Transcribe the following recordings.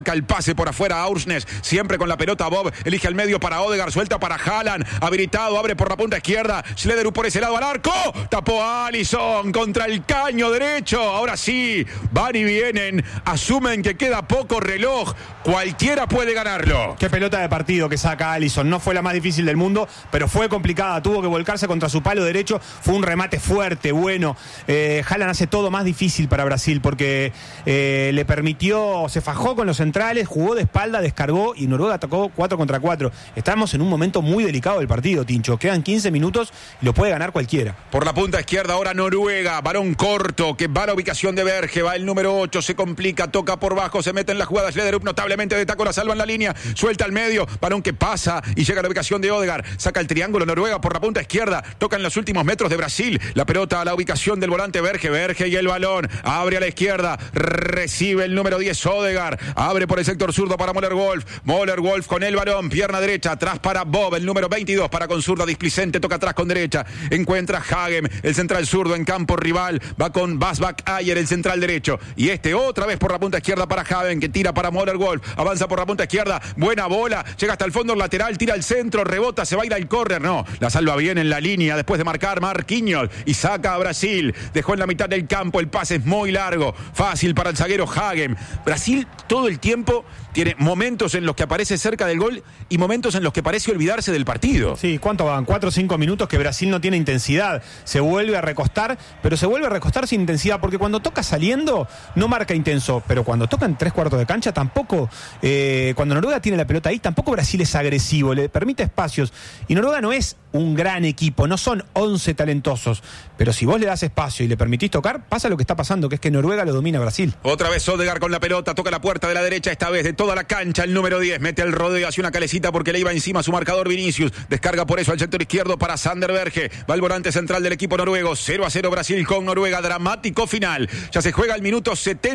El pase por afuera a Aursnes, siempre con la pelota Bob, elige al medio para Odegaard, suelta para Haaland, habilitado, abre por la punta izquierda, Schlederup por ese lado al arco, tapó a Alisson contra el caño derecho, ahora sí, van y vienen, asumen que queda poco reloj, cualquiera puede ganarlo. Qué pelota de partido que saca Alisson, no fue la más difícil del mundo, pero fue complicada, tuvo que volcarse contra su palo derecho, fue un remate fuerte, bueno, Haaland hace todo más difícil para Brasil, porque le permitió, se fajó con los centrales, jugó de espalda, descargó y Noruega atacó 4 contra 4. Estamos en un momento muy delicado del partido, Tincho. Quedan 15 minutos y lo puede ganar cualquiera. Por la punta izquierda ahora Noruega, balón corto, que va a la ubicación de Berge, va el número 8, se complica, toca por bajo, se mete en la jugada Schlederup, notablemente de taco, la salva en la línea, suelta al medio, balón que pasa y llega a la ubicación de Odegaard, saca el triángulo Noruega por la punta izquierda, toca en los últimos metros de Brasil, la pelota a la ubicación del volante Berge y el balón, abre a la izquierda, recibe el número 10 Odegaard, abre por el sector zurdo para Möller-Wolf con el balón, pierna derecha, atrás para Bob, el número 22 para con zurda displicente, toca atrás con derecha, encuentra Hagem, el central zurdo en campo rival, va con Basbak Ayer, el central derecho, y otra vez por la punta izquierda para Hagem, que tira para Möller-Wolf, avanza por la punta izquierda, buena bola, llega hasta el fondo lateral, tira al centro, rebota, se va a ir al córner, no, la salva bien en la línea, después de marcar Marquinhos, y saca a Brasil, dejó en la mitad del campo, el pase es muy largo, fácil para el zaguero Hagem. Brasil todo el tiempo tiene momentos en los que aparece cerca del gol y momentos en los que parece olvidarse del partido. Sí, ¿cuánto van? 4 o 5 minutos que Brasil no tiene intensidad. Se vuelve a recostar, pero se vuelve a recostar sin intensidad, porque cuando toca saliendo no marca intenso, pero cuando toca en 3/4 de cancha tampoco, cuando Noruega tiene la pelota ahí, tampoco Brasil es agresivo, le permite espacios. Y Noruega no es un gran equipo, no son 11 talentosos, pero si vos le das espacio y le permitís tocar, pasa lo que está pasando, que es que Noruega lo domina a Brasil. Otra vez Odegaard con la pelota, toca la puerta de la derecha, esta vez de toda la cancha, el número 10, mete el rodeo hacia una calecita porque le iba encima su marcador Vinicius, descarga por eso al sector izquierdo para Sander Berge, va el volante central del equipo noruego, 0-0 Brasil con Noruega, dramático final, ya se juega el minuto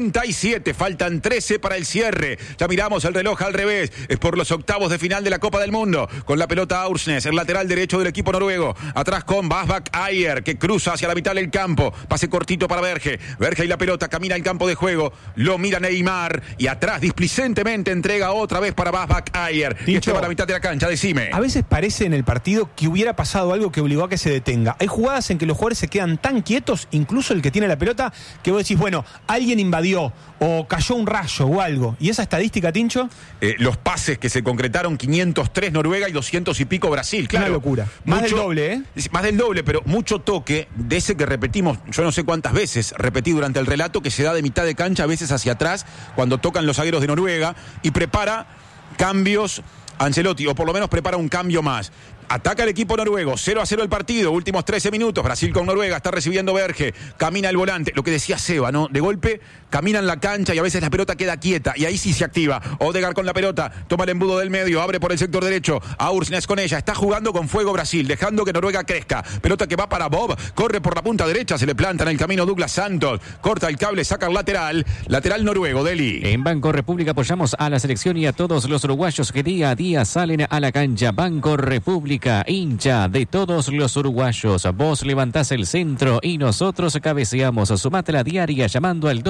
77, faltan 13 para el cierre, ya miramos el reloj al revés, es por los octavos de final de la Copa del Mundo, con la pelota Aursnes, el lateral derecho del equipo noruego, atrás con Basbak Ayer, que cruza hacia la mitad del campo, pase cortito para Berge y la pelota, camina al campo de juego, lo mira Neymar, y atrás displicentemente entrega otra vez para Basbak Ayer, y va a la mitad de la cancha, decime. A veces parece en el partido que hubiera pasado algo que obligó a que se detenga. Hay jugadas en que los jugadores se quedan tan quietos, incluso el que tiene la pelota, que vos decís, bueno, alguien invadió, o cayó un rayo o algo. ¿Y esa estadística, Tincho? Los pases que se concretaron, 503 Noruega y 200 y pico Brasil, claro. Una locura. Más del doble, ¿eh? Más del doble, pero mucho toque de ese que repetimos, yo no sé cuántas veces repetí durante el relato, que se da de mitad de cancha, a veces hacia atrás, cuando tocan los zagueros de Noruega, y prepara cambios Ancelotti, o por lo menos prepara un cambio más. Ataca el equipo noruego, 0-0 el partido, últimos 13 minutos, Brasil con Noruega, está recibiendo Berge, camina el volante, lo que decía Seba, ¿no? De golpe camina en la cancha y a veces la pelota queda quieta, y ahí sí se activa. Odegaard con la pelota, toma el embudo del medio, abre por el sector derecho, Aursnes con ella, está jugando con fuego Brasil, dejando que Noruega crezca, pelota que va para Bob, corre por la punta derecha, se le planta en el camino Douglas Santos, corta el cable, saca el lateral noruego, Deli. En Banco República apoyamos a la selección y a todos los uruguayos que día a día salen a la cancha. Banco República, hincha de todos los uruguayos. Vos levantás el centro y nosotros cabeceamos. Sumate la diaria llamando al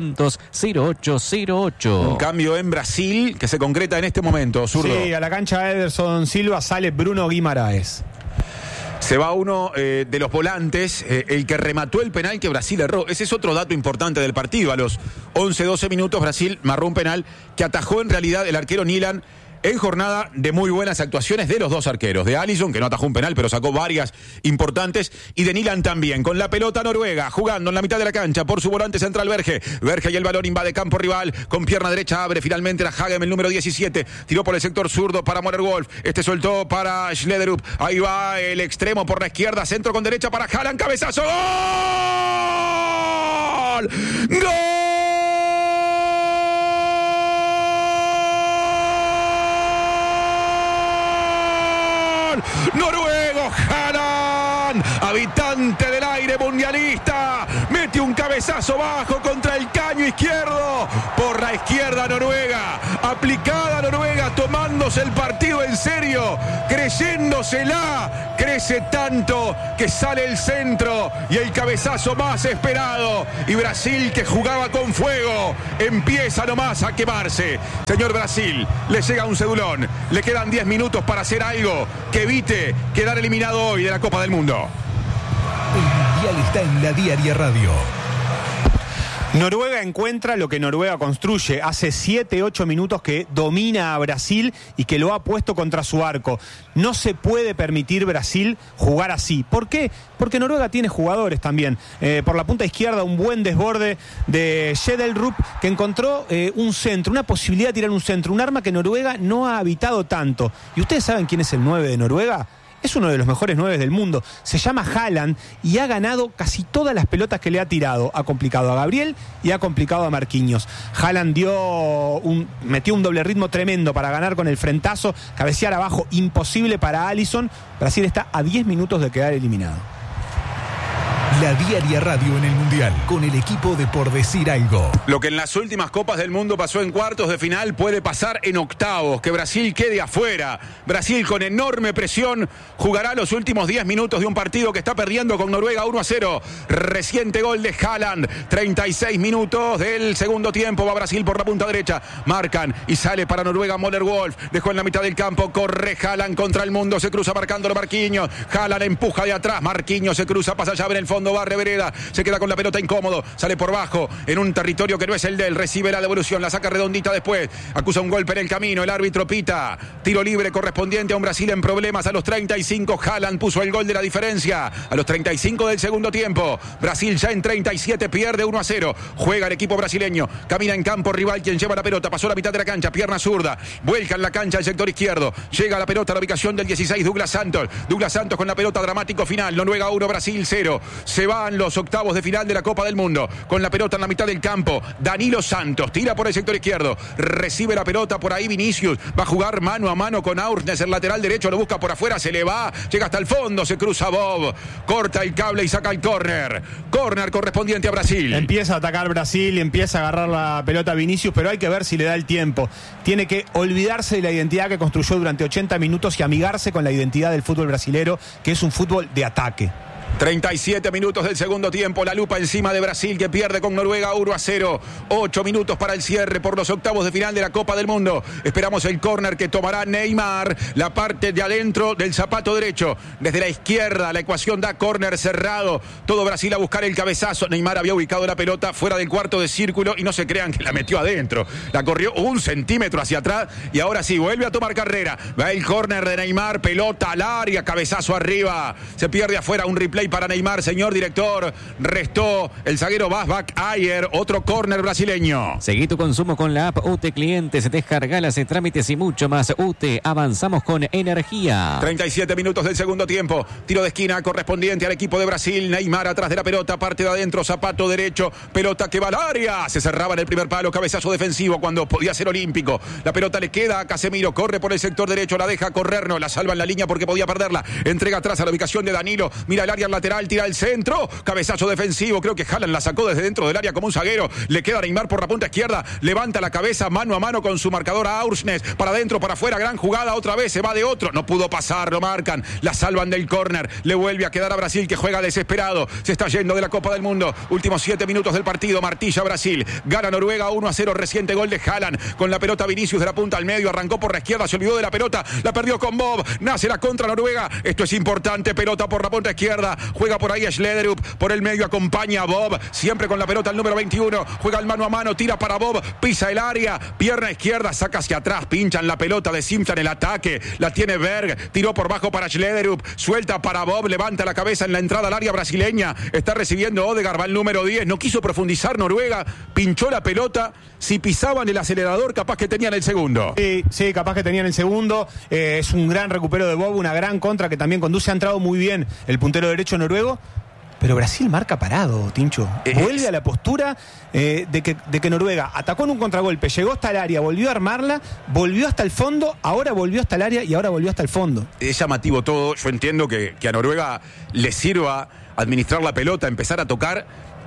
2900-0808. Un cambio en Brasil que se concreta en este momento, zurdo. Sí, a la cancha Ederson Silva sale Bruno Guimaraes. Se va uno de los volantes, el que remató el penal que Brasil erró. Ese es otro dato importante del partido. A los 11-12 minutos Brasil marró un penal que atajó en realidad el arquero Nilan, en jornada de muy buenas actuaciones de los dos arqueros, de Alisson, que no atajó un penal, pero sacó varias importantes, y de Nilan también, con la pelota Noruega, jugando en la mitad de la cancha, por su volante central Berge y el balón invade campo rival, con pierna derecha abre finalmente a Hagem, el número 17, tiró por el sector zurdo para Möller-Wolf, soltó para Schlederup, ahí va el extremo por la izquierda, centro con derecha para Haaland, cabezazo, ¡gol! ¡Gol! Noruego, Haaland, habitante del aire mundialista, mete un cabezazo bajo contra el caño izquierdo, por la izquierda Noruega, aplicada Noruega, tomándose el partido en serio, creyéndosela, crece tanto que sale el centro y el cabezazo más esperado, y Brasil, que jugaba con fuego, empieza nomás a quemarse. Señor Brasil, le llega un cedulón, le quedan 10 minutos para hacer algo que evite quedar eliminado hoy de la Copa del Mundo. El Mundial está en la Diaria Radio. Noruega encuentra lo que Noruega construye. Hace 7-8 minutos que domina a Brasil y que lo ha puesto contra su arco. No se puede permitir Brasil jugar así. ¿Por qué? Porque Noruega tiene jugadores también. Por la punta izquierda, un buen desborde de Schedelrup, que encontró un centro, una posibilidad de tirar un centro, un arma que Noruega no ha habitado tanto. ¿Y ustedes saben quién es el 9 de Noruega? Es uno de los mejores 9 del mundo. Se llama Haaland y ha ganado casi todas las pelotas que le ha tirado. Ha complicado a Gabriel y ha complicado a Marquinhos. Haaland metió un doble ritmo tremendo para ganar con el frentazo. Cabecear abajo, imposible para Alisson. Brasil está a 10 minutos de quedar eliminado. La Diaria Radio en el Mundial, con el equipo de Por Decir Algo. Lo que en las últimas Copas del Mundo pasó en cuartos de final puede pasar en octavos, que Brasil quede afuera. Brasil, con enorme presión, jugará los últimos 10 minutos de un partido que está perdiendo con Noruega 1-0. Reciente gol de Haaland, 36 minutos del segundo tiempo. Va Brasil por la punta derecha, marcan y sale para Noruega Möller Wolf. Dejó en la mitad del campo, corre Haaland contra el mundo, se cruza marcándolo Marquinhos. Haaland empuja de atrás, Marquinhos se cruza, pasa allá en el fondo, barre vereda, se queda con la pelota incómodo, sale por bajo en un territorio que no es el de él, recibe la devolución, la saca redondita después, acusa un golpe en el camino, el árbitro pita, tiro libre correspondiente a un Brasil en problemas. A los 35 Haaland puso el gol de la diferencia, a los 35 del segundo tiempo. Brasil ya en 37 pierde 1-0, juega el equipo brasileño, camina en campo rival quien lleva la pelota, pasó la mitad de la cancha, pierna zurda, vuelca en la cancha al sector izquierdo, llega la pelota a la ubicación del 16 Douglas Santos con la pelota, dramático final, Noruega 1, Brasil 0, se van los octavos de final de la Copa del Mundo, con la pelota en la mitad del campo, Danilo Santos tira por el sector izquierdo, recibe la pelota por ahí Vinicius, va a jugar mano a mano con Aursnes, el lateral derecho, lo busca por afuera, se le va, llega hasta el fondo, se cruza Bob, corta el cable y saca el córner correspondiente a Brasil. Empieza a atacar Brasil y empieza a agarrar la pelota a Vinicius, pero hay que ver si le da el tiempo. Tiene que olvidarse de la identidad que construyó durante 80 minutos y amigarse con la identidad del fútbol brasilero, que es un fútbol de ataque. 37 minutos del segundo tiempo, la lupa encima de Brasil, que pierde con Noruega 1-0. 8 minutos para el cierre por los octavos de final de la Copa del Mundo. Esperamos el córner que tomará Neymar, la parte de adentro del zapato derecho. Desde la izquierda la ecuación da córner cerrado. Todo Brasil a buscar el cabezazo. Neymar había ubicado la pelota fuera del cuarto de círculo y no se crean que la metió adentro. La corrió 1 centímetro hacia atrás y ahora sí, vuelve a tomar carrera. Va el córner de Neymar, pelota al área, cabezazo arriba. Se pierde afuera, un replay para Neymar, señor director. Restó el zaguero Basbak Ayer, otro córner brasileño. Seguí tu consumo con la app UTE Clientes, descargalas, trámites y mucho más. UTE, avanzamos con energía. 37 minutos del segundo tiempo, tiro de esquina correspondiente al equipo de Brasil. Neymar atrás de la pelota, parte de adentro, zapato derecho, pelota que va al área, se cerraba en el primer palo, cabezazo defensivo cuando podía ser olímpico. La pelota le queda a Casemiro, corre por el sector derecho, la deja correr, no la salva en la línea porque podía perderla, entrega atrás a la ubicación de Danilo, mira el área lateral, tira el centro, cabezazo defensivo, creo que Haaland la sacó desde dentro del área como un zaguero, le queda a Neymar por la punta izquierda, levanta la cabeza mano a mano con su marcador a Aursnes, para adentro, para afuera, gran jugada, otra vez se va de otro, no pudo pasar, lo marcan, la salvan del córner, le vuelve a quedar a Brasil, que juega desesperado, se está yendo de la Copa del Mundo, últimos 7 minutos del partido, martilla Brasil, gana Noruega 1-0, reciente gol de Haaland, con la pelota Vinicius de la punta al medio, arrancó por la izquierda, se olvidó de la pelota, la perdió con Bob, nace la contra Noruega, esto es importante, pelota por la punta izquierda, juega por ahí a Schlederup, por el medio acompaña a Bob, siempre con la pelota el número 21, juega el mano a mano, tira para Bob, pisa el área, pierna izquierda, saca hacia atrás, pinchan la pelota, desinflan el ataque, la tiene Berg, tiró por bajo para Schlederup, suelta para Bob, levanta la cabeza en la entrada al área brasileña, está recibiendo Odegaard, va el número 10, no quiso profundizar Noruega, pinchó la pelota, si pisaban el acelerador capaz que tenían el segundo. Sí, capaz que tenían el segundo, es un gran recupero de Bob, una gran contra que también conduce, ha entrado muy bien el puntero derecho noruego. Pero Brasil marca parado, Tincho. Vuelve a la postura de que Noruega atacó en un contragolpe, llegó hasta el área, volvió a armarla, volvió hasta el fondo, ahora volvió hasta el área y ahora volvió hasta el fondo. Es llamativo todo. Yo entiendo que a Noruega le sirva administrar la pelota, empezar a tocar,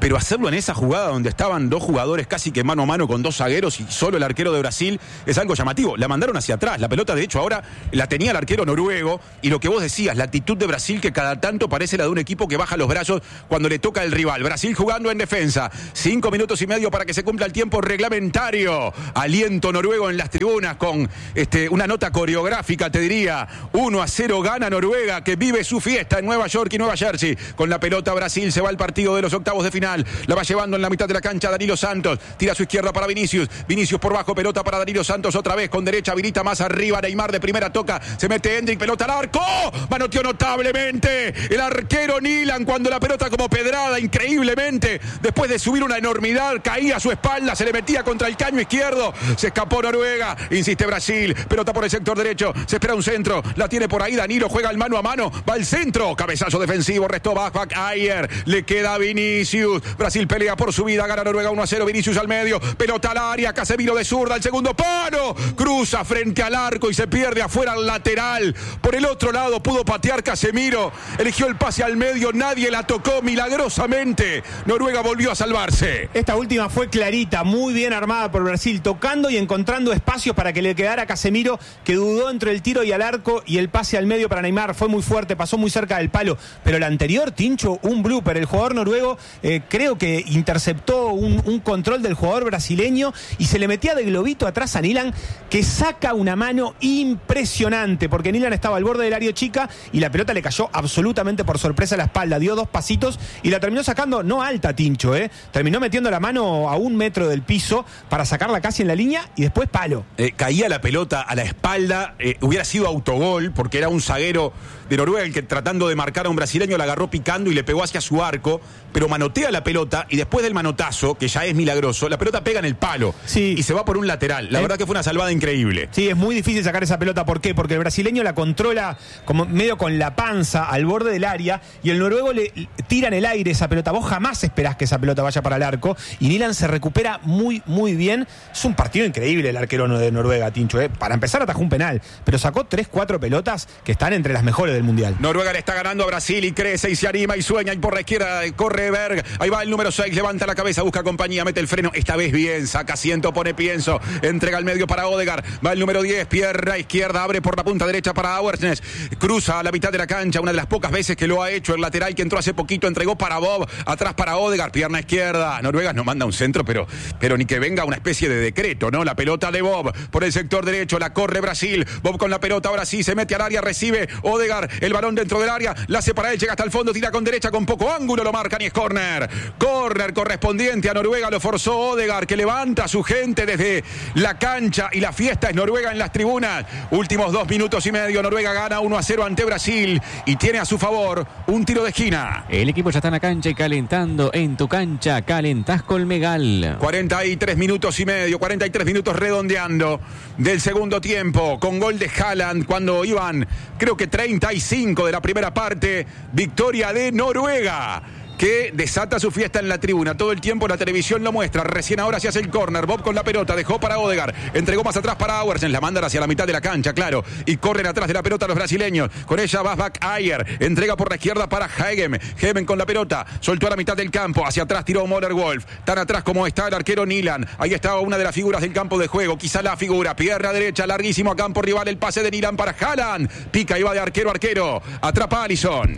pero hacerlo en esa jugada donde estaban dos jugadores casi que mano a mano con dos zagueros y solo el arquero de Brasil es algo llamativo. La mandaron hacia atrás, la pelota de hecho ahora la tenía el arquero noruego, y lo que vos decías, la actitud de Brasil que cada tanto parece la de un equipo que baja los brazos cuando le toca el rival. Brasil jugando en defensa, 5 minutos y medio para que se cumpla el tiempo reglamentario. Aliento noruego en las tribunas con una nota coreográfica, te diría. 1-0 gana Noruega, que vive su fiesta en Nueva York y Nueva Jersey. Con la pelota Brasil se va al partido de los octavos de final. La va llevando en la mitad de la cancha Danilo Santos. Tira a su izquierda para Vinicius. Vinicius por bajo, pelota para Danilo Santos otra vez. Con derecha habilita más arriba. Neymar de primera toca. Se mete Endrick, pelota al arco. Manoteó notablemente el arquero Nilan cuando la pelota como pedrada, increíblemente. Después de subir una enormidad, caía a su espalda. Se le metía contra el caño izquierdo. Se escapó Noruega. Insiste Brasil. Pelota por el sector derecho. Se espera un centro. La tiene por ahí Danilo. Juega el mano a mano. Va al centro. Cabezazo defensivo. Restó Bach Ayer. Le queda Vinicius. Brasil pelea por su vida. Gana Noruega 1-0. Vinicius al medio. Pelota al área. Casemiro de zurda. El segundo palo. Cruza frente al arco y se pierde afuera al lateral. Por el otro lado pudo patear Casemiro. Eligió el pase al medio. Nadie la tocó milagrosamente. Noruega volvió a salvarse. Esta última fue clarita, muy bien armada por Brasil, tocando y encontrando espacios para que le quedara a Casemiro, que dudó entre el tiro y al arco, y el pase al medio para Neymar fue muy fuerte, pasó muy cerca del palo. Pero la anterior, Tincho, un blooper. El jugador noruego creo que interceptó un control del jugador brasileño y se le metía de globito atrás a Nilan, que saca una mano impresionante, porque Nilan estaba al borde del área chica y la pelota le cayó absolutamente por sorpresa a la espalda. Dio 2 pasitos y la terminó sacando, no alta, Tincho, terminó metiendo la mano a 1 metro del piso para sacarla casi en la línea y después palo. Caía la pelota a la espalda, hubiera sido autogol porque era un zaguero de Noruega el que, tratando de marcar a un brasileño, la agarró picando y le pegó hacia su arco, pero manotea la pelota y después del manotazo, que ya es milagroso, la pelota pega en el palo, sí, y se va por un lateral. La verdad que fue una salvada increíble. Sí, es muy difícil sacar esa pelota. ¿Por qué? Porque el brasileño la controla como medio con la panza al borde del área y el noruego le tira en el aire esa pelota. Vos jamás esperás que esa pelota vaya para el arco y Nilan se recupera muy, muy bien. Es un partido increíble el arquero de Noruega, Tincho. Para empezar atajó un penal, pero sacó 3-4 pelotas que están entre las mejores del Mundial. Noruega le está ganando a Brasil y crece y se anima y sueña, y por la izquierda corre Berg. Ahí va el número 6, levanta la cabeza, busca compañía, mete el freno, esta vez bien, saca asiento, pone pienso, entrega al medio para Odegaard. Va el número 10, pierna izquierda, abre por la punta derecha para Auersnes, cruza a la mitad de la cancha, una de las pocas veces que lo ha hecho. El lateral que entró hace poquito entregó para Bob, atrás para Odegaard, pierna izquierda. Noruega no manda un centro, pero ni que venga una especie de decreto, ¿no? La pelota de Bob por el sector derecho, la corre Brasil. Bob con la pelota, ahora sí, se mete al área, recibe Odegaard, el balón dentro del área, la hace para él, llega hasta el fondo, tira con derecha con poco ángulo, lo marcan y es córner. Córner correspondiente a Noruega, lo forzó Odegaard, que levanta a su gente desde la cancha y la fiesta es Noruega en las tribunas. Últimos 2 minutos y medio, Noruega gana 1-0 ante Brasil y tiene a su favor un tiro de esquina. El equipo ya está en la cancha y calentando. En tu cancha, calentás Colmegal. 43 minutos y medio, 43 minutos redondeando del segundo tiempo, con gol de Haaland cuando iban, creo que 35 de la primera parte. Victoria de Noruega, que desata su fiesta en la tribuna. Todo el tiempo la televisión lo muestra. Recién ahora se hace el córner. Bob con la pelota, dejó para Odegaard, entregó más atrás para Auersnes, la mandan hacia la mitad de la cancha, claro, y corren atrás de la pelota los brasileños. Con ella va Bach Ayer, entrega por la izquierda para Hegem. Hegem con la pelota, soltó a la mitad del campo, hacia atrás tiró Moller Wolf, tan atrás como está el arquero Nilan. Ahí estaba una de las figuras del campo de juego, quizá la figura, pierna derecha, larguísimo a campo rival, el pase de Nilan para Haaland, pica y va de arquero a arquero, atrapa a Alisson.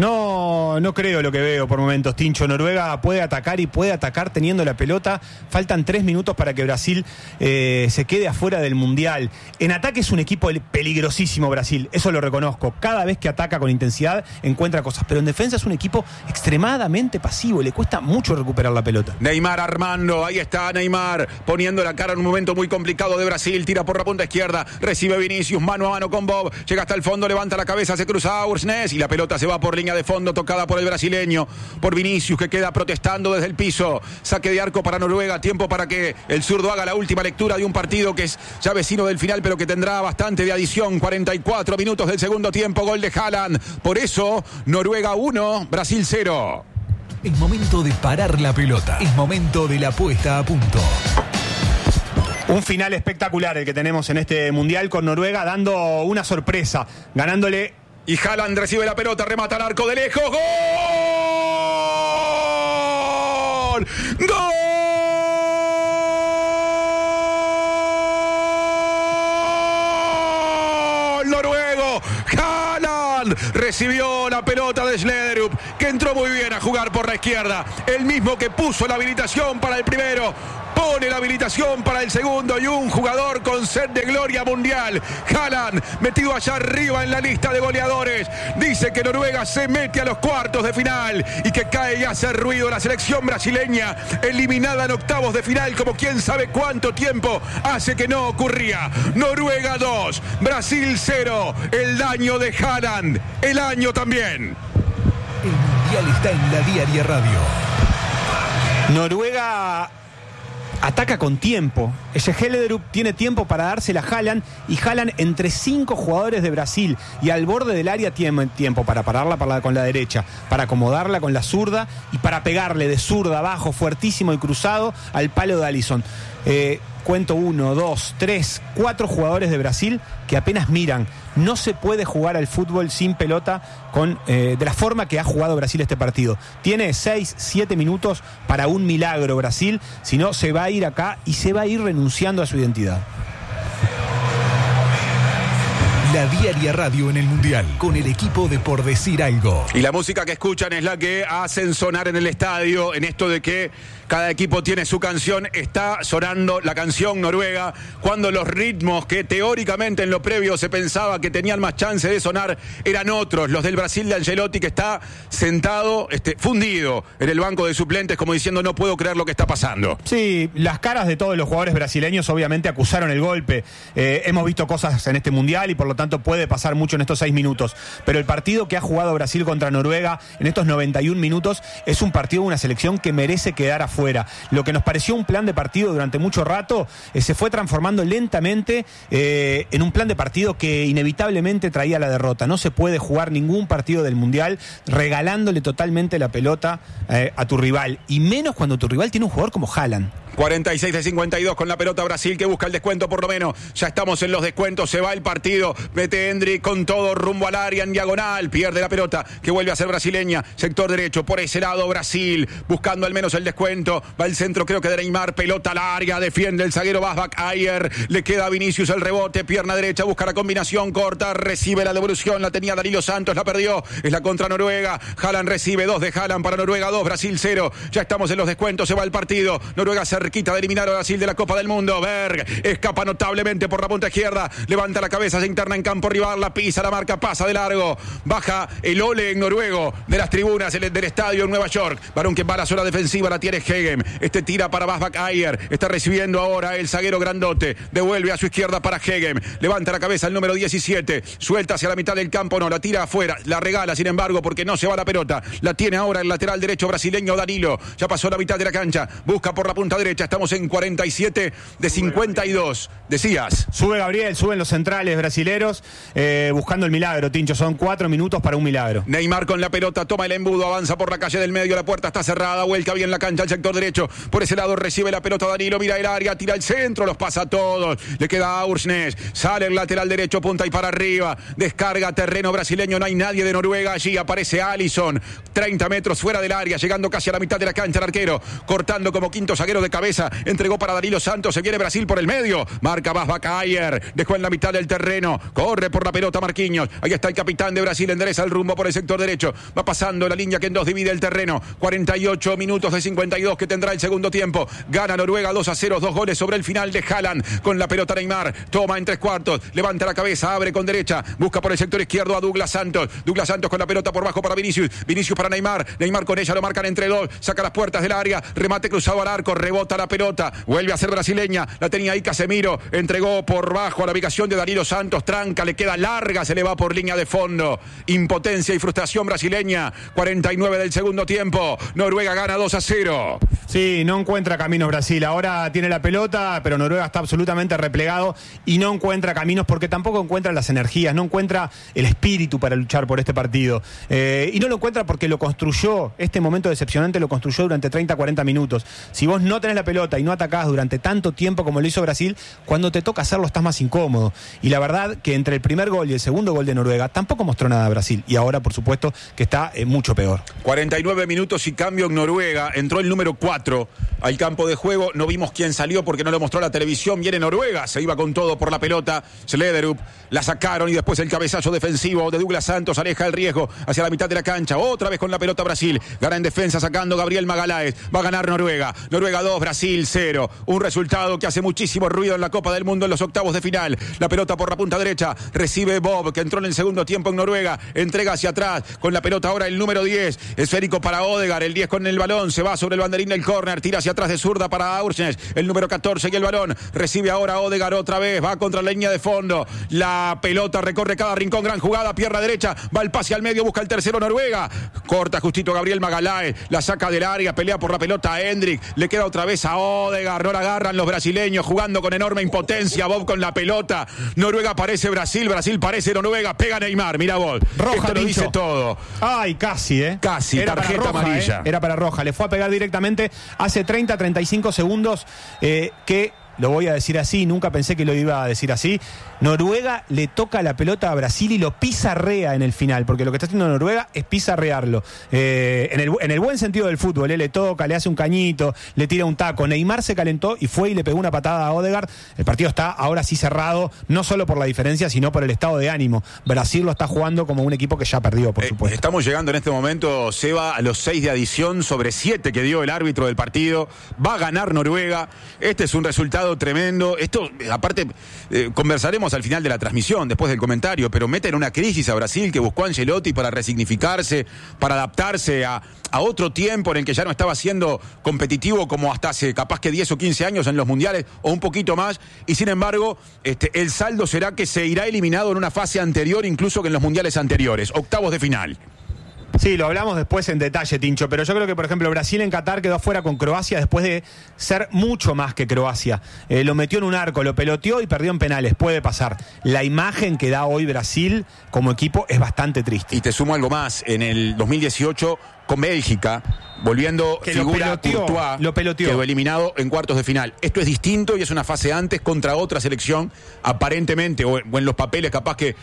No creo lo que veo por momentos, Tincho. Noruega puede atacar y puede atacar teniendo la pelota. Faltan 3 minutos para que Brasil se quede afuera del Mundial. En ataque es un equipo peligrosísimo Brasil, eso lo reconozco. Cada vez que ataca con intensidad encuentra cosas, pero en defensa es un equipo extremadamente pasivo, le cuesta mucho recuperar la pelota. Neymar armando, ahí está Neymar, poniendo la cara en un momento muy complicado de Brasil, tira por la punta izquierda, recibe Vinicius, mano a mano con Bob, llega hasta el fondo, levanta la cabeza, se cruza Auersnes y la pelota se va por línea de fondo, tocada por el brasileño, por Vinicius, que queda protestando desde el piso. Saque de arco para Noruega, tiempo para que el zurdo haga la última lectura de un partido que es ya vecino del final, pero que tendrá bastante de adición. 44 minutos del segundo tiempo, gol de Haaland. Por eso, Noruega 1, Brasil 0. Es momento de parar la pelota. Es momento de la puesta a punto. Un final espectacular el que tenemos en este Mundial, con Noruega dando una sorpresa, ganándole. Y Haaland recibe la pelota, remata al arco de lejos. ¡Gol! ¡Gol! ¡Gol! Noruego, Haaland recibió la pelota de Slederup, que entró muy bien a jugar por la izquierda, el mismo que puso la habilitación para el primero, pone la habilitación para el segundo, y un jugador con sed de gloria mundial, Haaland, metido allá arriba en la lista de goleadores, dice que Noruega se mete a los cuartos de final y que cae y hace ruido la selección brasileña, eliminada en octavos de final, como quién sabe cuánto tiempo hace que no ocurría. Noruega 2, Brasil 0, el daño de Haaland, el año también. El Mundial está en la Diaria Radio. Noruega ataca con tiempo. Ese Hellerup tiene tiempo para dársela a Haaland, y Haaland entre 5 jugadores de Brasil y al borde del área tiene tiempo para pararla con la derecha, para acomodarla con la zurda y para pegarle de zurda abajo, fuertísimo y cruzado, al palo de Alisson. Cuento 1, 2, 3, 4 jugadores de Brasil que apenas miran. No se puede jugar al fútbol sin pelota de la forma que ha jugado Brasil este partido. Tiene 6, 7 minutos para un milagro Brasil, si no se va a ir acá y se va a ir renunciando a su identidad. La Diaria Radio en el Mundial, con el equipo de Por Decir Algo. Y la música que escuchan es la que hacen sonar en el estadio, en esto de que cada equipo tiene su canción. Está sonando la canción noruega cuando los ritmos que teóricamente en lo previo se pensaba que tenían más chance de sonar eran otros, los del Brasil de Ancelotti, que está sentado, fundido en el banco de suplentes, como diciendo no puedo creer lo que está pasando. Sí, las caras de todos los jugadores brasileños obviamente acusaron el golpe. Hemos visto cosas en este Mundial y por lo tanto puede pasar mucho en estos 6 minutos, pero el partido que ha jugado Brasil contra Noruega en estos 91 minutos es un partido de una selección que merece quedar afuera. Lo que nos pareció un plan de partido durante mucho rato se fue transformando lentamente en un plan de partido que inevitablemente traía la derrota. No se puede jugar ningún partido del Mundial regalándole totalmente la pelota a tu rival, y menos cuando tu rival tiene un jugador como Haaland. 46 de 52 con la pelota Brasil, que busca el descuento por lo menos. Ya estamos en los descuentos, se va el partido. Mete Endrick con todo rumbo al área en diagonal. Pierde la pelota, que vuelve a ser brasileña. Sector derecho, por ese lado Brasil, buscando al menos el descuento. Va el centro, creo que de Neymar. Pelota al área, defiende el zaguero Basbak Ayer. Le queda a Vinicius el rebote, pierna derecha, busca la combinación corta. Recibe la devolución, la tenía Danilo Santos, la perdió. Es la contra Noruega. Haaland recibe 2 de Haaland para Noruega 2, Brasil 0. Ya estamos en los descuentos, se va el partido. Noruega cerquita de eliminar a Brasil de la Copa del Mundo. Berg escapa notablemente por la punta izquierda, levanta la cabeza, se interna en campo rival, la pisa, la marca, pasa de largo, baja el ole en noruego de las tribunas del estadio en Nueva York. Varón que va a la zona defensiva, la tiene Hegem, tira para Basbak Ayer, está recibiendo ahora el zaguero grandote, devuelve a su izquierda para Hegem, levanta la cabeza el número 17, suelta hacia la mitad del campo, no, la tira afuera, la regala sin embargo porque no se va la pelota, la tiene ahora el lateral derecho brasileño Danilo, ya pasó la mitad de la cancha, busca por la punta derecha, estamos en 47 de 52. Decías. Sube Gabriel, suben los centrales brasileros, buscando el milagro, Tincho. Son 4 minutos para un milagro. Neymar con la pelota, toma el embudo, avanza por la calle del medio, la puerta está cerrada, vuelca bien la cancha al sector derecho. Por ese lado recibe la pelota Danilo, mira el área, tira el centro, los pasa a todos. Le queda a Aursnes, sale el lateral derecho, punta y para arriba. Descarga terreno brasileño, no hay nadie de Noruega allí. Aparece Alisson, 30 metros fuera del área, llegando casi a la mitad de la cancha el arquero, cortando como quinto zaguero de cabeza. Entregó para Danilo Santos, se viene Brasil por el medio, marca Basbak Ayer, dejó en la mitad del terreno, corre por la pelota Marquinhos, ahí está el capitán de Brasil, endereza el rumbo por el sector derecho, va pasando la línea que en dos divide el terreno. 48 minutos de 52 que tendrá el segundo tiempo, gana Noruega 2-0, 2 goles sobre el final de Haaland, con la pelota Neymar, toma en 3/4, levanta la cabeza, abre con derecha, busca por el sector izquierdo a Douglas Santos con la pelota por bajo para Vinicius para Neymar con ella, lo marcan entre dos, saca las puertas del área, remate cruzado al arco, rebota la pelota, vuelve a ser brasileña, la tenía ahí Casemiro, entregó por bajo a la ubicación de Danilo Santos, tranca, le queda larga, se le va por línea de fondo, impotencia y frustración brasileña. 49 del segundo tiempo, Noruega gana 2-0. Sí, no encuentra caminos Brasil, ahora tiene la pelota, pero Noruega está absolutamente replegado y no encuentra caminos porque tampoco encuentra las energías, no encuentra el espíritu para luchar por este partido, y no lo encuentra porque lo construyó, este momento decepcionante lo construyó durante 30-40 minutos. Si vos no tenés la pelota y no atacás durante tanto tiempo como lo hizo Brasil, cuando te toca hacerlo estás más incómodo. Y la verdad que entre el primer gol y el segundo gol de Noruega tampoco mostró nada Brasil. Y ahora, por supuesto, que está mucho peor. 49 minutos y cambio en Noruega. Entró el número 4 al campo de juego. No vimos quién salió porque no lo mostró la televisión. Viene Noruega, se iba con todo por la pelota. Slederup, la sacaron y después el cabezazo defensivo de Douglas Santos aleja el riesgo hacia la mitad de la cancha. Otra vez con la pelota Brasil. Gana en defensa sacando Gabriel Magaláes. Va a ganar Noruega. Noruega 2, Brasil 0. Un resultado que hace muchísimo ruido en la Copa del Mundo en los octavos de final. La pelota por la punta derecha. Recibe Bob, que entró en el segundo tiempo en Noruega. Entrega hacia atrás. Con la pelota ahora el número 10. Esférico para Odegaard. El 10 con el balón. Se va sobre el banderín del córner. Tira hacia atrás de zurda para Aursnes. El número 14 y el balón. Recibe ahora Odegaard otra vez. Va contra la línea de fondo. La pelota recorre cada rincón. Gran jugada. Pierna derecha. Va el pase al medio. Busca el tercero Noruega. Corta justito Gabriel Magaláes. La saca del área. Pelea por la pelota a Hendrik. Le queda otra vez a Odegaard. No la agarran los brasileños. Jugando con enorme impotencia. Bob con la pelota. Noruega parece Brasil. Brasil parece Noruega. Pega Neymar. Mira Bob. Roja, esto lo dice todo. Ay, casi, Casi. Era tarjeta roja, amarilla. Era para roja. Le fue a pegar directamente hace 30-35 segundos que... Lo voy a decir así, nunca pensé que lo iba a decir así. Noruega le toca la pelota a Brasil y lo pizarrea en el final, porque lo que está haciendo Noruega es pizarrearlo. En el buen sentido del fútbol, le toca, le hace un cañito, le tira un taco. Neymar se calentó y fue y le pegó una patada a Odegaard. El partido está ahora sí cerrado, no solo por la diferencia, sino por el estado de ánimo. Brasil lo está jugando como un equipo que ya perdió, por supuesto. Estamos llegando en este momento, Seba, a los 6 de adición sobre 7 que dio el árbitro del partido. Va a ganar Noruega. Este es un resultado tremendo. Esto, aparte, conversaremos al final de la transmisión, después del comentario, pero mete en una crisis a Brasil que buscó Ancelotti para resignificarse, para adaptarse a otro tiempo en el que ya no estaba siendo competitivo como hasta hace capaz que 10 o 15 años en los mundiales o un poquito más, y sin embargo el saldo será que se irá eliminado en una fase anterior incluso que en los mundiales anteriores, octavos de final. Sí, lo hablamos después en detalle, Tincho, pero yo creo que, por ejemplo, Brasil en Qatar quedó afuera con Croacia después de ser mucho más que Croacia. Lo metió en un arco, lo peloteó y perdió en penales. Puede pasar. La imagen que da hoy Brasil como equipo es bastante triste. Y te sumo algo más. En el 2018, con Bélgica, volviendo que figura Courtois, lo peloteó. Quedó eliminado en cuartos de final. Esto es distinto y es una fase antes contra otra selección, aparentemente, o en los papeles capaz que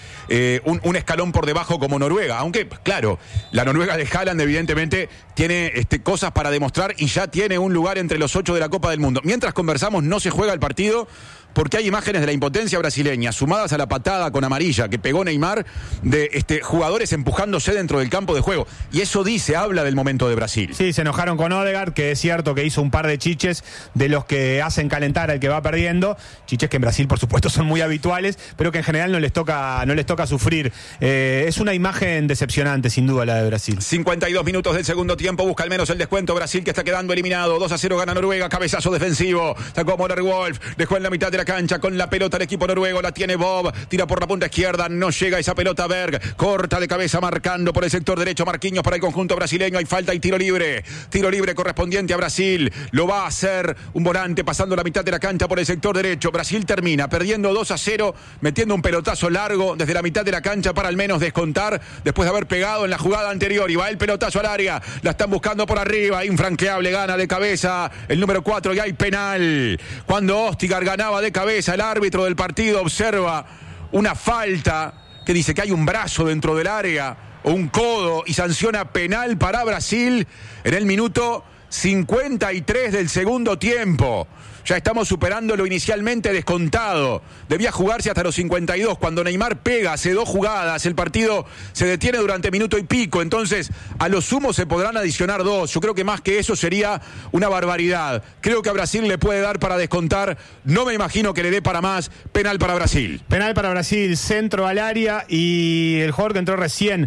un escalón por debajo como Noruega. Aunque, claro, la Noruega de Haaland evidentemente tiene cosas para demostrar y ya tiene un lugar entre los 8 de la Copa del Mundo. Mientras conversamos, no se juega el partido porque hay imágenes de la impotencia brasileña sumadas a la patada con amarilla que pegó Neymar de jugadores empujándose dentro del campo de juego. Y eso habla del momento de Brasil. Sí, se enojaron con Odegaard, que es cierto que hizo un par de chiches de los que hacen calentar al que va perdiendo. Chiches que en Brasil, por supuesto, son muy habituales, pero que en general no les toca sufrir. Es una imagen decepcionante, sin duda, la de Brasil. 52 minutos del segundo tiempo, busca al menos el descuento. Brasil que está quedando eliminado. 2-0 gana Noruega, cabezazo defensivo. Sacó Moller Wolf, dejó en la mitad de la cancha con la pelota el equipo noruego. La tiene Bob, tira por la punta izquierda, no llega esa pelota a Berg. Corta de cabeza marcando por el sector derecho Marquinhos para el conjunto brasileño. Hay falta y tiro libre. Tiro libre correspondiente a Brasil. Lo va a hacer un volante pasando la mitad de la cancha por el sector derecho. Brasil termina perdiendo 2-0, metiendo un pelotazo largo desde la mitad de la cancha para al menos descontar después de haber pegado en la jugada anterior. Y va el pelotazo al área. La están buscando por arriba. Infranqueable, gana de cabeza el número 4 y hay penal. Cuando Ostigar ganaba de cabeza, el árbitro del partido observa una falta que dice que hay un brazo dentro del área o un codo y sanciona penal para Brasil en el minuto 53 del segundo tiempo. Ya estamos superando lo inicialmente descontado. Debía jugarse hasta los 52. Cuando Neymar pega, hace 2 jugadas, el partido se detiene durante minuto y pico. Entonces, a lo sumo se podrán adicionar 2. Yo creo que más que eso sería una barbaridad. Creo que a Brasil le puede dar para descontar. No me imagino que le dé para más. Penal para Brasil. Penal para Brasil, centro al área y el jugador que entró recién,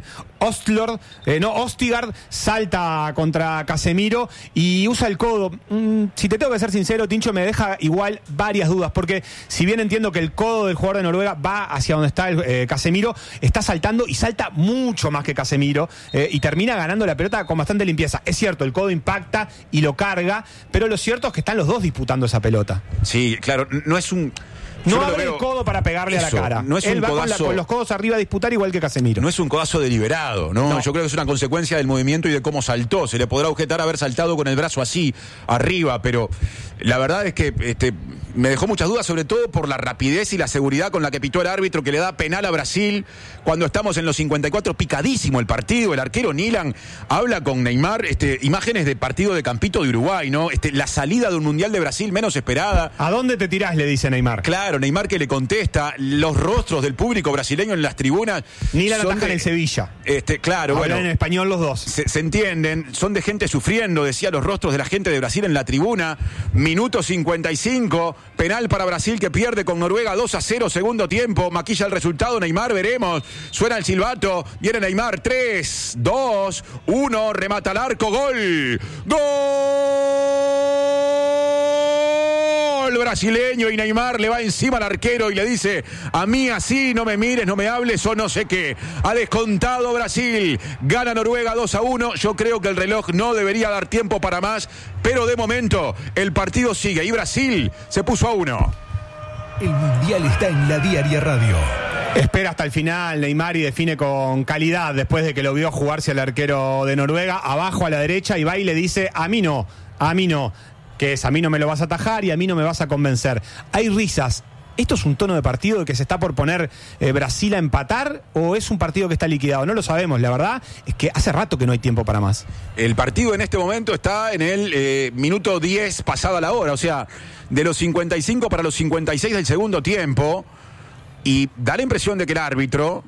Ostigar, salta contra Casemiro y usa el codo. Si te tengo que ser sincero, Tincho, me deja igual varias dudas, porque si bien entiendo que el codo del jugador de Noruega va hacia donde está el Casemiro, está saltando y salta mucho más que Casemiro y termina ganando la pelota con bastante limpieza. Es cierto, el codo impacta y lo carga, pero lo cierto es que están los dos disputando esa pelota. Sí, claro, no es un... No abre el codo para pegarle a la cara. No es Él va codazo, con los codos arriba a disputar igual que Casemiro. No es un codazo deliberado, ¿no? Yo creo que es una consecuencia del movimiento y de cómo saltó. Se le podrá objetar haber saltado con el brazo así, arriba, pero la verdad es que me dejó muchas dudas, sobre todo por la rapidez y la seguridad con la que pitó el árbitro, que le da penal a Brasil cuando estamos en los 54, picadísimo el partido. El arquero Nilan habla con Neymar, imágenes de partido de Campito de Uruguay, ¿no? La salida de un Mundial de Brasil menos esperada. ¿A dónde te tirás?, le dice Neymar. Claro, Neymar que le contesta, los rostros del público brasileño en las tribunas. Nilan ataja en Sevilla. Claro, hablan bueno. en español los dos. Se entienden, son de gente sufriendo, decía, los rostros de la gente de Brasil en la tribuna. Minuto 55, penal para Brasil que pierde con Noruega 2-0, segundo tiempo. Maquilla el resultado Neymar, veremos. Suena el silbato, viene Neymar, 3, 2, 1, remata al arco, gol. ¡Gol! Brasileño, y Neymar le va encima al arquero y le dice: a mí así no me mires, no me hables o no sé qué. Ha descontado Brasil, gana Noruega 2-1. Yo creo que el reloj no debería dar tiempo para más, pero de momento el partido sigue y Brasil se puso a 1. El Mundial está en La Diaria Radio. Espera hasta el final Neymar y define con calidad después de que lo vio jugarse al arquero de Noruega, abajo a la derecha, y va y le dice: a mí no, que es: a mí no me lo vas a atajar y a mí no me vas a convencer. Hay risas. ¿Esto es un tono de partido de que se está por poner Brasil a empatar o es un partido que está liquidado? No lo sabemos, la verdad es que hace rato que no hay tiempo para más. El partido en este momento está en el minuto 10 pasada la hora, o sea, de los 55 para los 56 del segundo tiempo, y da la impresión de que el árbitro,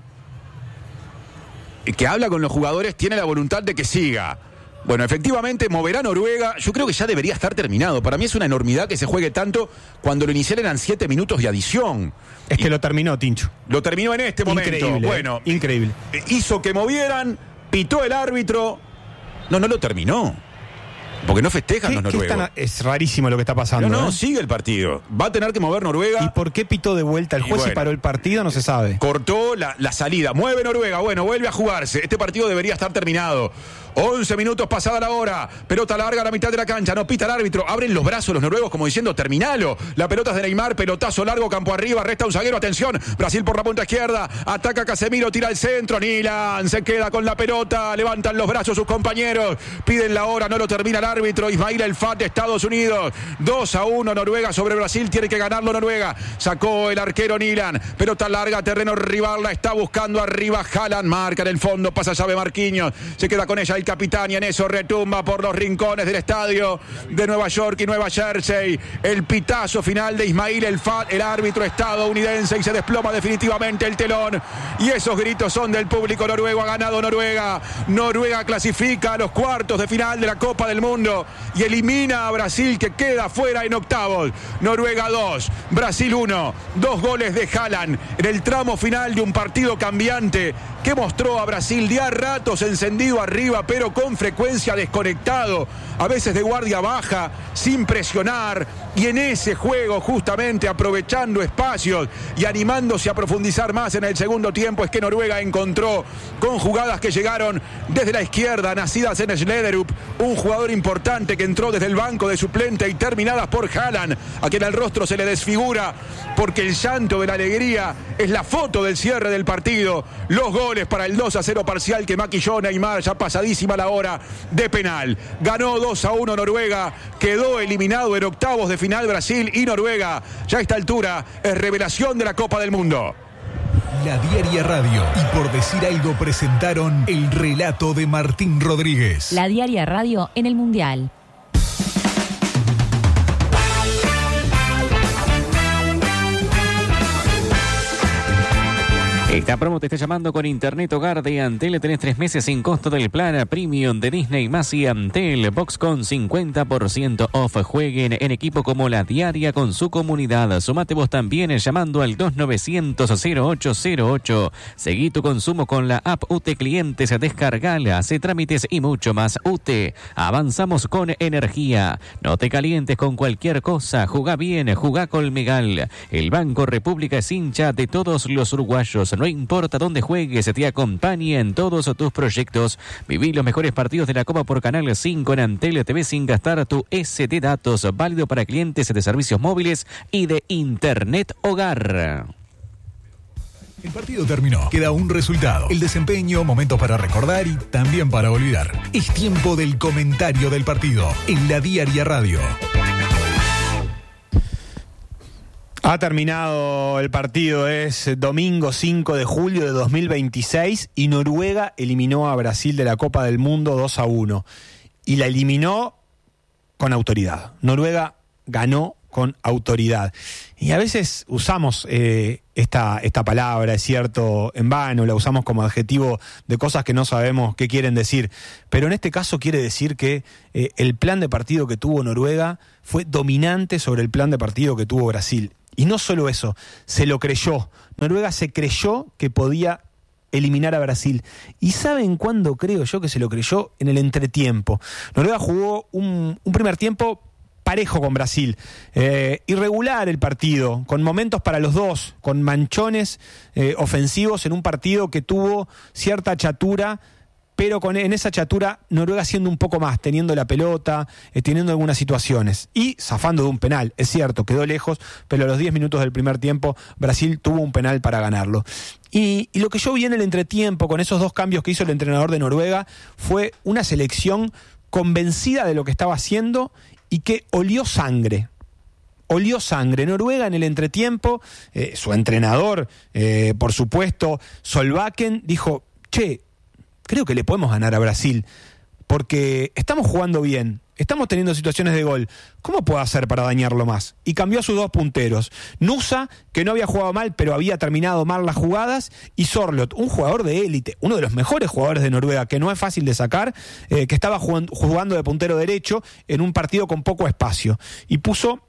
que habla con los jugadores, tiene la voluntad de que siga. Bueno, efectivamente, moverá Noruega. Yo creo que ya debería estar terminado. Para mí es una enormidad que se juegue tanto cuando lo inicial eran 7 minutos de adición. Es que lo terminó, Tincho. Lo terminó en este momento. Increíble. Bueno, increíble. Hizo que movieran, pitó el árbitro. No lo terminó. Porque no festejan los noruegos. Es rarísimo lo que está pasando. No, sigue el partido. Va a tener que mover Noruega. ¿Y por qué pitó de vuelta el juez y paró el partido? No se sabe. Cortó la salida. Mueve Noruega. Bueno, vuelve a jugarse. Este partido debería estar terminado. 11 minutos pasada la hora. Pelota larga a la mitad de la cancha. No pita el árbitro. Abren los brazos los noruegos como diciendo: terminalo. La pelota es de Neymar. Pelotazo largo, campo arriba. Resta un zaguero. Atención. Brasil por la punta izquierda. Ataca Casemiro. Tira al centro. Nilan se queda con la pelota. Levantan los brazos sus compañeros. Piden la hora. No lo termina el árbitro. Ismail El Fat de Estados Unidos. 2-1 Noruega sobre Brasil. Tiene que ganarlo Noruega. Sacó el arquero Nilan. Pelota larga. Terreno rival. La está buscando arriba Haaland. Marca en el fondo. Pasa llave Marquinhos. Se queda con ella el capitán y en eso retumba por los rincones del estadio de Nueva York y Nueva Jersey el pitazo final de Ismail El Fat, el árbitro estadounidense, y se desploma definitivamente el telón, y esos gritos son del público noruego. Ha ganado Noruega. Noruega clasifica a los cuartos de final de la Copa del Mundo y elimina a Brasil, que queda fuera en octavos. Noruega 2, Brasil 1, 2 goles de Haaland en el tramo final de un partido cambiante que mostró a Brasil de a ratos encendido arriba, pero con frecuencia desconectado, a veces de guardia baja, sin presionar, y en ese juego justamente aprovechando espacios y animándose a profundizar más en el segundo tiempo es que Noruega encontró con jugadas que llegaron desde la izquierda, nacidas en Slederup, un jugador importante que entró desde el banco de suplente, y terminadas por Haaland, a quien el rostro se le desfigura porque el llanto de la alegría es la foto del cierre del partido. Los goles para el 2-0 parcial que maquilló Neymar ya pasadísima la hora de penal. Ganó 2-1 Noruega, quedó eliminado en octavos de final Brasil, y Noruega ya a esta altura es revelación de la Copa del Mundo. La Diaria Radio y Por Decir Algo presentaron el relato de Martín Rodríguez. La Diaria Radio en el Mundial. Esta promo te está llamando con Internet Hogar de Antel. Tenés 3 meses sin costo del plan Premium de Disney más y Antel Box con 50% off. Jueguen en equipo como La Diaria con su comunidad. Sumate vos también llamando al 2900-0808. Seguí tu consumo con la app UTE Clientes. Descargala, hace trámites y mucho más. UTE, avanzamos con energía. No te calientes con cualquier cosa. Jugá bien, jugá Colmegal. El Banco República es hincha de todos los uruguayos. no importa dónde juegues, te acompaña en todos tus proyectos. Viví los mejores partidos de la Copa por Canal 5 en Antel TV sin gastar tu SD Datos, válido para clientes de servicios móviles y de Internet Hogar. El partido terminó. Queda un resultado. El desempeño, momentos para recordar y también para olvidar. Es tiempo del comentario del partido en La Diaria Radio. Ha terminado el partido, es domingo 5 de julio de 2026 y Noruega eliminó a Brasil de la Copa del Mundo 2-1. Y la eliminó con autoridad. Noruega ganó con autoridad. Y a veces usamos esta palabra, es cierto, en vano, la usamos como adjetivo de cosas que no sabemos qué quieren decir. Pero en este caso quiere decir que el plan de partido que tuvo Noruega fue dominante sobre el plan de partido que tuvo Brasil. Y no solo eso, se lo creyó. Noruega se creyó que podía eliminar a Brasil. ¿Y saben cuándo creo yo que se lo creyó? En el entretiempo. Noruega jugó un primer tiempo parejo con Brasil, irregular el partido, con momentos para los dos, con manchones ofensivos en un partido que tuvo cierta chatura, pero en esa chatura Noruega haciendo un poco más, teniendo la pelota, teniendo algunas situaciones y zafando de un penal. Es cierto, quedó lejos, pero a los 10 minutos del primer tiempo Brasil tuvo un penal para ganarlo. Y lo que yo vi en el entretiempo con esos dos cambios que hizo el entrenador de Noruega fue una selección convencida de lo que estaba haciendo y que olió sangre. Olió sangre. Noruega en el entretiempo, su entrenador, por supuesto, Solbakken, dijo, creo que le podemos ganar a Brasil, porque estamos jugando bien, estamos teniendo situaciones de gol. ¿Cómo puedo hacer para dañarlo más? Y cambió a sus dos punteros. Nusa, que no había jugado mal, pero había terminado mal las jugadas, y Sorloth, un jugador de élite, uno de los mejores jugadores de Noruega, que no es fácil de sacar, que estaba jugando de puntero derecho en un partido con poco espacio. Y puso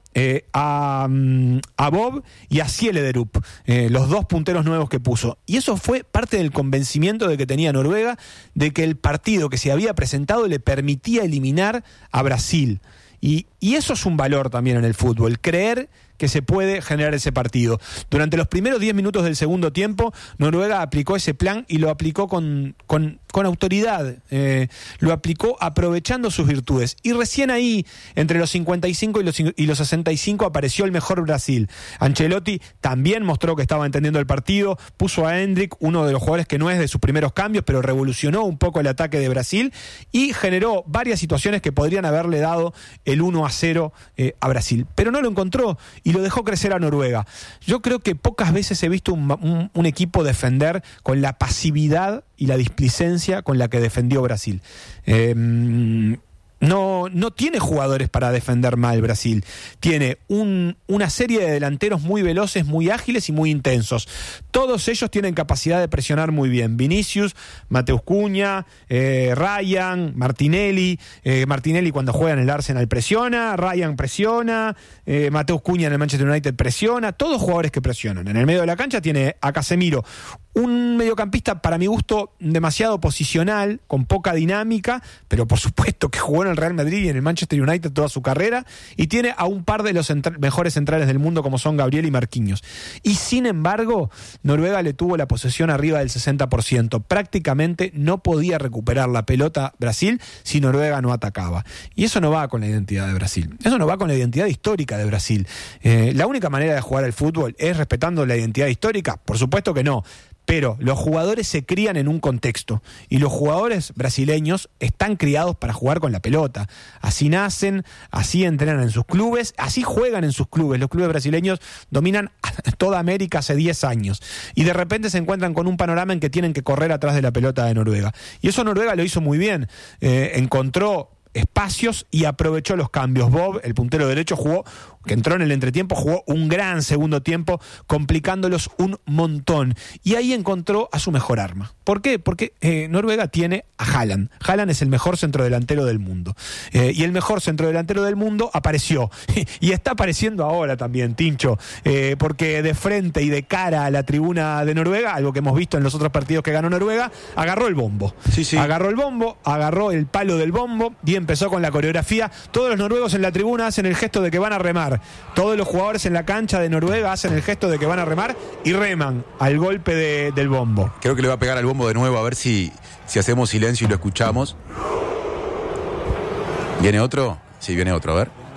a Bob y a Sielederup, los dos punteros nuevos que puso. Y eso fue parte del convencimiento de que tenía Noruega, de que el partido que se había presentado le permitía eliminar a Brasil. Y eso es un valor también en el fútbol, creer que se puede generar ese partido. Durante los primeros 10 minutos del segundo tiempo, Noruega aplicó ese plan y lo aplicó con autoridad, lo aplicó aprovechando sus virtudes. Y recién ahí, entre los 55 y los 65, apareció el mejor Brasil. Ancelotti también mostró que estaba entendiendo el partido, puso a Hendrik, uno de los jugadores que no es de sus primeros cambios, pero revolucionó un poco el ataque de Brasil y generó varias situaciones que podrían haberle dado el 1-0 a Brasil. Pero no lo encontró y lo dejó crecer a Noruega. Yo creo que pocas veces he visto un equipo defender con la pasividad y la displicencia con la que defendió Brasil. No tiene jugadores para defender mal Brasil. Tiene una serie de delanteros muy veloces, muy ágiles y muy intensos. Todos ellos tienen capacidad de presionar muy bien. Vinicius, Mateus Cunha, Ryan, Martinelli. Martinelli cuando juega en el Arsenal presiona, Ryan presiona, Mateus Cunha en el Manchester United presiona. Todos jugadores que presionan. En el medio de la cancha tiene a Casemiro, un mediocampista para mi gusto demasiado posicional, con poca dinámica, pero por supuesto que jugó en el Real Madrid y en el Manchester United toda su carrera, y tiene a un par de los mejores centrales del mundo como son Gabriel y Marquinhos. Y sin embargo, Noruega le tuvo la posesión arriba del 60%. Prácticamente no podía recuperar la pelota Brasil si Noruega no atacaba. Y eso no va con la identidad de Brasil. Eso no va con la identidad histórica de Brasil. La única manera de jugar al fútbol es respetando la identidad histórica. Por supuesto que no. Pero los jugadores se crían en un contexto y los jugadores brasileños están criados para jugar con la pelota. Así nacen, así entrenan en sus clubes, así juegan en sus clubes. Los clubes brasileños dominan toda América hace 10 años y de repente se encuentran con un panorama en que tienen que correr atrás de la pelota de Noruega. Y eso Noruega lo hizo muy bien. Encontró espacios y aprovechó los cambios. Bob, el puntero derecho, que entró en el entretiempo, jugó un gran segundo tiempo, complicándolos un montón. Y ahí encontró a su mejor arma. ¿Por qué? Porque Noruega tiene a Haaland. Haaland es el mejor centrodelantero del mundo. Y el mejor centrodelantero del mundo apareció. Y está apareciendo ahora también, Tincho. Porque de frente y de cara a la tribuna de Noruega, algo que hemos visto en los otros partidos que ganó Noruega, agarró el bombo. Sí. Agarró el bombo, agarró el palo del bombo y empezó con la coreografía. Todos los noruegos en la tribuna hacen el gesto de que van a remar. remar. Todos los jugadores en la cancha de Noruega hacen el gesto de que van a remar y reman al golpe del bombo. Creo que le va a pegar al bombo de nuevo, a ver si hacemos silencio y lo escuchamos. ¿Viene otro? Sí, viene otro, a ver.